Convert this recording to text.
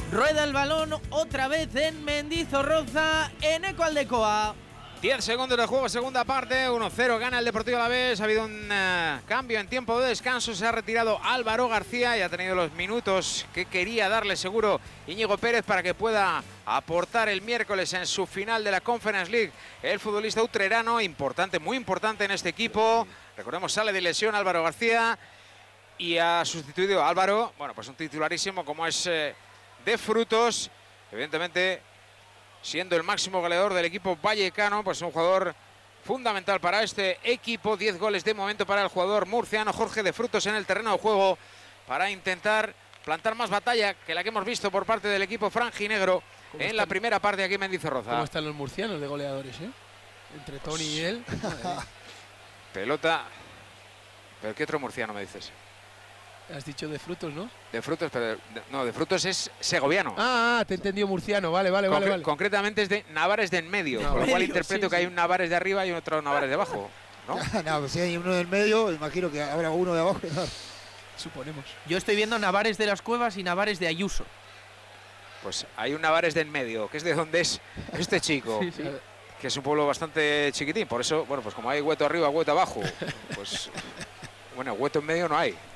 Rueda el balón otra vez en Mendizorroza, en Eco Aldecoa. 10 segundos de juego, segunda parte, 1-0, gana el Deportivo Alavés. Ha habido un cambio en tiempo de descanso, se ha retirado Álvaro García y ha tenido los minutos que quería darle seguro Íñigo Pérez para que pueda aportar el miércoles en su final de la Conference League. El futbolista utrerano, importante, muy importante en este equipo. Recordemos, sale de lesión Álvaro García y ha sustituido a Álvaro, bueno, pues un titularísimo como es De Frutos, evidentemente siendo el máximo goleador del equipo vallecano, pues un jugador fundamental para este equipo. 10 goles de momento para el jugador murciano Jorge De Frutos en el terreno de juego para intentar plantar más batalla que la que hemos visto por parte del equipo franjinegro en la primera parte aquí en Mendizorroza. ¿Cómo están los murcianos de goleadores, entre Tony y él? Pelota. ¿Pero qué otro murciano me dices? Has dicho De Frutos, ¿no? De Frutos, pero no, De Frutos es segoviano. Te he entendido murciano, vale. Concretamente es de Navares de en medio, por lo cual interpreto que hay un Navares de arriba y otro Navares de abajo, ¿no? No, pues si hay uno del medio, imagino que habrá uno de abajo. Suponemos. Yo estoy viendo Navares de las Cuevas y Navares de Ayuso. Pues hay un Navares de en medio, que es de donde es este chico. Sí. Que es un pueblo bastante chiquitín, por eso, bueno, pues como hay hueto arriba, hueto abajo, pues bueno, hueto en medio no hay.